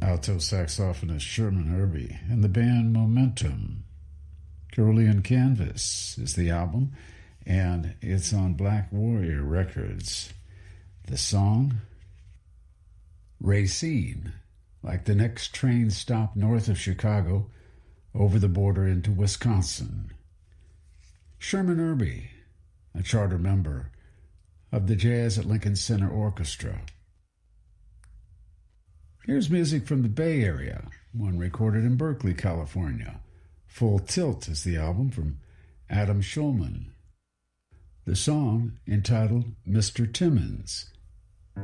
alto saxophonist Sherman Irby and the band Momentum. Carolean Canvas is the album, and it's on Black Warrior Records. The song, Racine, like the next train stop north of Chicago, over the border into Wisconsin. Sherman Irby, a charter member of the Jazz at Lincoln Center Orchestra. Here's music from the Bay Area, one recorded in Berkeley, California. Full Tilt is the album from Adam Schulman. The song, entitled Mr. Timmons,